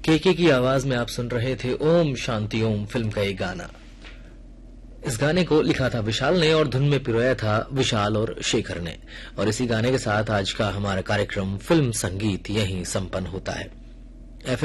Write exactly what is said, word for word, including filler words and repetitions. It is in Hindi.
केके की आवाज में आप सुन रहे थे ओम शांति ओम फिल्म का एक गाना। इस गाने को लिखा था विशाल ने और धुन में पिरोया था विशाल और शेखर ने। और इसी गाने के साथ आज का हमारा कार्यक्रम फिल्म संगीत यहीं संपन्न होता है।